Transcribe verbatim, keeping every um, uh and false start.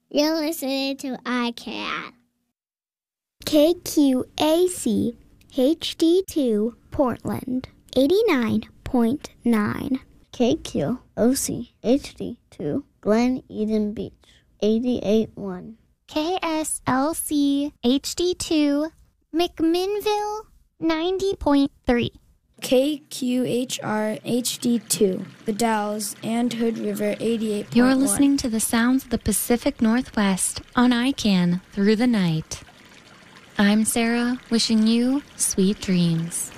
You're listening to I C A N. K Q A C H D two Portland, eighty-nine point nine. K Q O C H D two Glen Eden Beach, eighty-eight point one. K S L C H D two McMinnville, ninety point three. K Q H R H D two, The Dalles and Hood River, eighty-eight point one. You're listening to the sounds of the Pacific Northwest on I C A N Through the Night. I'm Sarah, wishing you sweet dreams.